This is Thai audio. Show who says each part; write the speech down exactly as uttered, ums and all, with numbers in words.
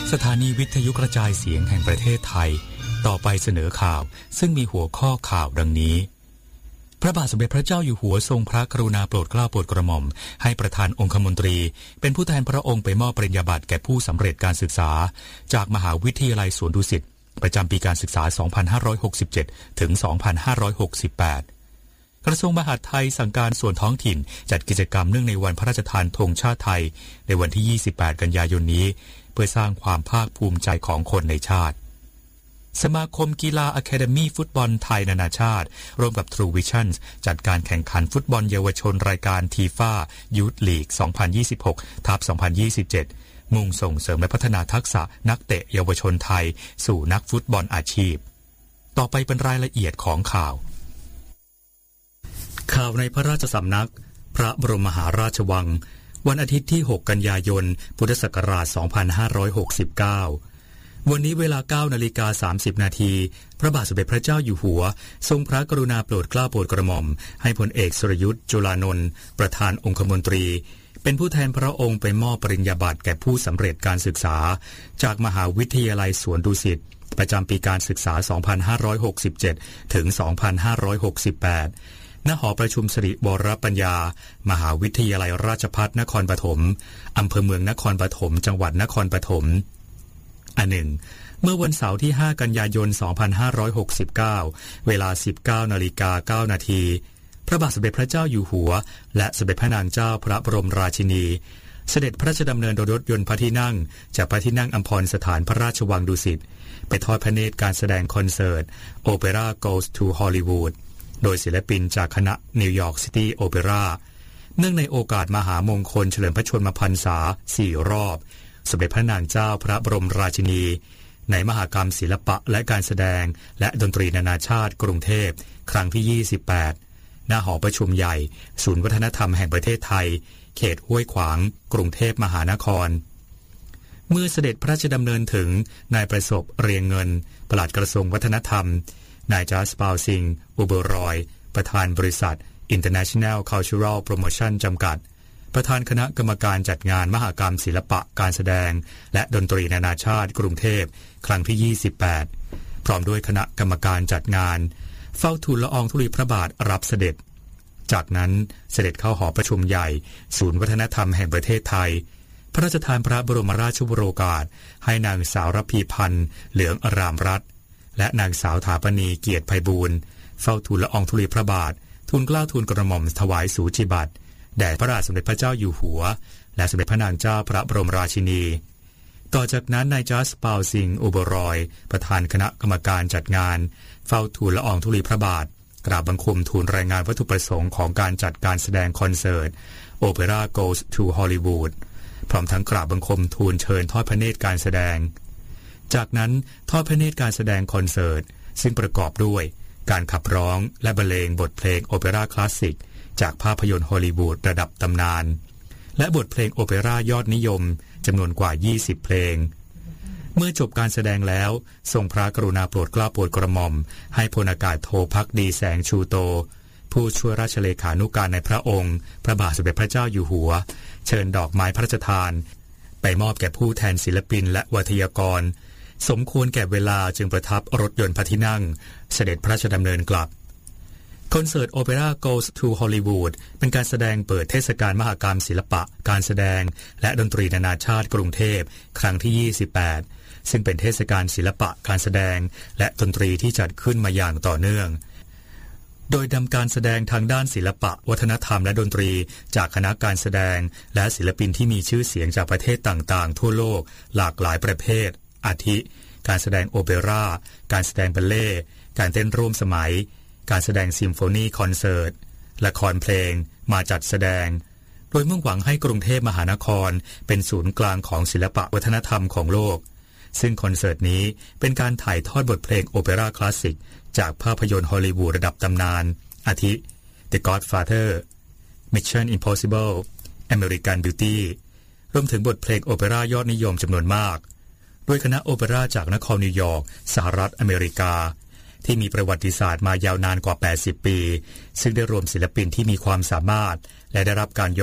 Speaker 1: สถานีวิทยุกระจายเสียงแห่งประเทศไทยต่อไปเสนอข่าวซึ่งมีหัวข้อข่าวดังนี้พระบาทสมเด็จพระเจ้าอยู่หัวทรงพระกรุณาโปรดเกล้าโปรดกระหม่อมให้ประธานองคมนตรีเป็นผู้แทนพระองค์ไปมอบปริญญาบัตรแก่ผู้สำเร็จการศึกษาจากมหาวิทยาลัยสวนดุสิตประจำปีการศึกษา สองพันห้าร้อยหกสิบเจ็ด ถึง สองพันห้าร้อยหกสิบแปด กระทรวงมหาดไทยสั่งการส่วนท้องถิ่นจัดกิจกรรมเนื่องในวันพระราชทานธงชาติไทยในวันที่ ยี่สิบแปด กันยายนนี้เพื่อสร้างความภาคภูมิใจของคนในชาติสมาคมกีฬาอะคาเดมี่ฟุตบอลไทยนานาชาติร่วมกับ True Vision จัดการแข่งขันฟุตบอลเยาวชนรายการ ที เอฟ เอ Youth League สองพันยี่สิบหก สองพันยี่สิบเจ็ด มุ่งส่งเสริมและพัฒนาทักษะนักเตะเยาวชนไทยสู่นักฟุตบอลอาชีพต่อไปเป็นรายละเอียดของข่าวข่าวในพระราชสำนักพระบรมมหาราชวังวันอาทิตย์ที่หกกันยายนพุทธศักราชสองพันห้าร้อยหกสิบเก้าวันนี้เวลา เก้านาฬิกาสามสิบนาทีพระบาทสมเด็จพระเจ้าอยู่หัวทรงพระกรุณาโปรดเกล้าโปรดกระหม่อมให้พลเอกสุรยุทธ์จุลานนท์ประธานองคมนตรีเป็นผู้แทนพระองค์ไปมอบปริญญาบัตรแก่ผู้สำเร็จการศึกษาจากมหาวิทยาลัยสวนดุสิตประจำปีการศึกษา สองพันห้าร้อยหกสิบเจ็ด ถึง สองพันห้าร้อยหกสิบแปดณหอประชุมสิริวรปัญญามหาวิทยาลัยราชภัฏนครปฐมอำเภอเมืองนครปฐมจังหวัดนครปฐมอันหนึ่งเมื่อวันเสาร์ที่ห้ากันยายนสองพันห้าร้อยหกสิบเก้าเวลา สิบเก้านาฬิกาเก้านาทีพระบาทสมเด็จพระเจ้าอยู่หัวและสมเด็จพระนางเจ้าพระบรมราชินีเสด็จพระราชดำเนินโดยรถยนต์พระที่นั่งจากพระที่นั่งอัมพรสถานพระราชวังดุสิตไปทอดพระเนตรการแสดงคอนเสิร์ต Opera Goes to Hollywood โดยศิลปินจากคณะ New York City Opera เนื่องในโอกาสมหามงคลเฉลิมพระชนมพรรษาสี่รอบสมเด็จพระนางเจ้าพระบรมราชินีในมหกรรมศิลปะและการแสดงและดนตรีนานาชาติกรุงเทพครั้งที่ยี่สิบแปดณหอประชุมใหญ่ศูนย์วัฒนธรรมแห่งประเทศไทยเขตห้วยขวางกรุงเทพมหานครเมื่อเสด็จพระราชดำเนินถึงนายประสบเรียงเงินปลัดกระทรวงวัฒนธรรมนายจัสปาวซิงอูเบอรอยประธานบริษัท International Cultural Promotion จำกัดประธานคณะกรรมการจัดงานมหกรรมศิลปะการแสดงและดนตรีนานาชาติกรุงเทพครั้งที่ยี่สิบแปดพร้อมด้วยคณะกรรมการจัดงานเฝ้าทูลละอองธุลีพระบาทรับเสด็จจากนั้นเสด็จเข้าหอประชุมใหญ่ศูนย์วัฒนธรรมแห่งประเทศไทยพระราชทานพระบรมราชวโรกาสให้นางสาวรพีพันธ์เหลืองอรามรัตน์และนางสาวถาปณีเกียรติไพบูลย์เฝ้าทูลละอองธุลีพระบาททูลเกล้าทูลกระหม่อมถวายสูจิบัตรแด่พระบาทสมเด็จพระเจ้าอยู่หัวและสมเด็จพระนางเจ้าพระบรมราชินีต่อจากนั้นนายจัสปาวซิงอูเบอรอยประธานคณะกรรมการจัดงานเฝ้าทูลละอองธุลีพระบาทกราบบังคมทูลรายงานวัตถุประสงค์ของการจัดการแสดงคอนเสิร์ต Opera Goes to Hollywood พร้อมทั้งกราบบังคมทูลเชิญทอดพระเนตรการแสดงจากนั้นทอดพระเนตรการแสดงคอนเสิร์ตซึ่งประกอบด้วยการขับร้องและบรรเลงบทเพลงโอเปร่าคลาสสิกจากภาพยนตร์ฮอลลีวูดระดับตำนานและบทเพลงโอเปร่ายอดนิยมจำนวนกว่ายี่สิบเพลงเมื่อจบการแสดงแล้วทรงพระกรุณาโปรดเกล้าโปรดกระหม่อมให้พลอากาศโทภักดีแสงชูโตผู้ช่วยราชเลขานุการในพระองค์พระบาทสมเด็จพระเจ้าอยู่หัวเชิญดอกไม้พระราชทานไปมอบแก่ผู้แทนศิลปินและวิทยากรสมควรแก่เวลาจึงประทับรถยนต์พระที่นั่งเสด็จพระราชดำเนินกลับคอนเสิร์ต Opera Goes to Hollywood เป็นการแสดงเปิดเทศกาลมหกรรมศิลปะการแสดงและดนตรีนานาชาติกรุงเทพครั้งที่ยี่สิบแปดซึ่งเป็นเทศกาลศิลปะการแสดงและดนตรีที่จัดขึ้นมาอย่างต่อเนื่องโดยนำการแสดงทางด้านศิลปะวัฒนธรรมและดนตรีจากคณะการแสดงและศิลปินที่มีชื่อเสียงจากประเทศต่างๆทั่วโลกหลากหลายประเภทอาทิการแสดงโอเปร่าการแสดงบัลเล่ต์การเต้นร่วมสมัยการแสดงซิมโฟนีคอนเสิร์ตละครเพลงมาจัดแสดงโดยมุ่งหวังให้กรุงเทพมหานครเป็นศูนย์กลางของศิลปะวัฒนธรรมของโลกซึ่งคอนเสิร์ตนี้เป็นการถ่ายทอดบทเพลงโอเปร่าคลาสสิกจากภาพยนตร์ฮอลลีวูดระดับตำนานอาทิ The Godfather Mission Impossible American Beauty รวมถึงบทเพลงโอเปร่ายอดนิยมจำนวนมากโดยคณะโอเปร่าจากนครนิวยอร์กสหรัฐอเมริกาที่มีประวัติศาสตร์มายาวนานกว่าแปดสิบปีซึ่งได้รวมศิลปินที่มีความสามารถและได้รับการ